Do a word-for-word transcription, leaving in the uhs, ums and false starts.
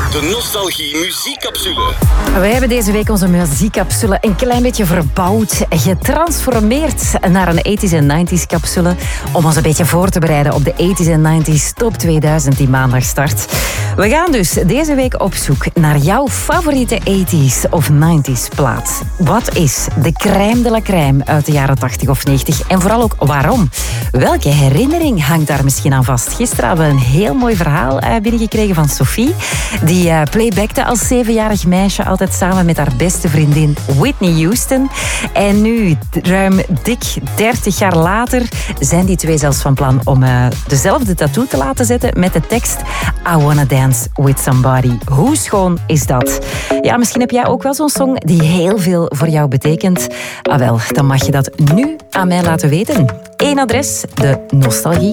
De Nostalgie Muziekcapsule. Wij hebben deze week onze muziekcapsule een klein beetje verbouwd, getransformeerd naar een eighties en nineties capsule om ons een beetje voor te bereiden op de eighties en nineties Top tweeduizend die maandag start. We gaan dus deze week op zoek naar jouw favoriete eighties of nineties plaat. Wat is de crème de la crème uit de jaren tachtig of negentig en vooral ook waarom? Welke herinnering hangt daar misschien aan vast? Gisteren hadden we een heel mooi verhaal binnengekregen van Sophie. Die uh, playbackte als zevenjarig meisje altijd samen met haar beste vriendin Whitney Houston. En nu, ruim dik dertig jaar later, zijn die twee zelfs van plan om uh, dezelfde tattoo te laten zetten met de tekst I Wanna Dance With Somebody. Hoe schoon is dat? Ja, misschien heb jij ook wel zo'n song die heel veel voor jou betekent. Ah wel, dan mag je dat nu aan mij laten weten. Eén adres, de Nostalgie